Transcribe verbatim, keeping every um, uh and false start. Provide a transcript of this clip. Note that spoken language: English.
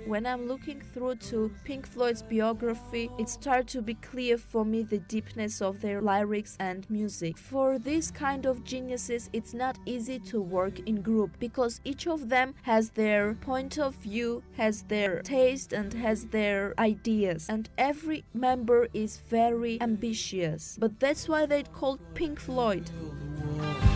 When I'm looking through to Pink Floyd's biography, it starts to be clear for me the deepness of their lyrics and music. For these kind of geniuses, it's not easy to work in group because each of them has their point of view, has their taste, and has their ideas, and every member is very ambitious. But that's why they called Pink Floyd.